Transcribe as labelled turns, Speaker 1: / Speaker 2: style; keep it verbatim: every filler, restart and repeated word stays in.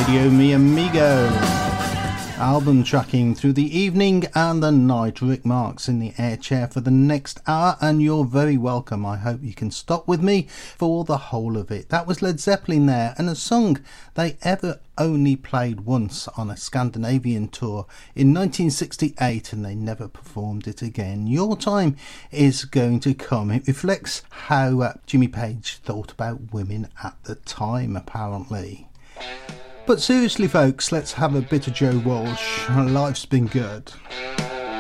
Speaker 1: Radio Mi Amigo. Album tracking through the evening and the night. Rick Marks in the air chair for the next hour, and you're very welcome. I hope you can stop with me for the whole of it. That was Led Zeppelin there, and a song they ever only played once on a Scandinavian tour in nineteen sixty-eight, and they never performed it again. Your Time Is Going to Come. It reflects how uh, Jimmy Page thought about women at the time, apparently. But seriously folks, let's have a bit of Joe Walsh. Life's Been Good.